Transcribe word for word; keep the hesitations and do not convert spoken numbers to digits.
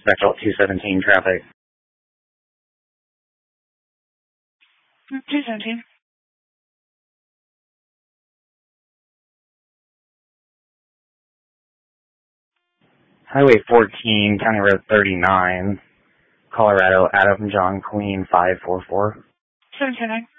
Spectral two seventeen traffic. two seventeen. Highway fourteen, County Road thirty-nine, Colorado, Adam John Queen five four four. seven two nine.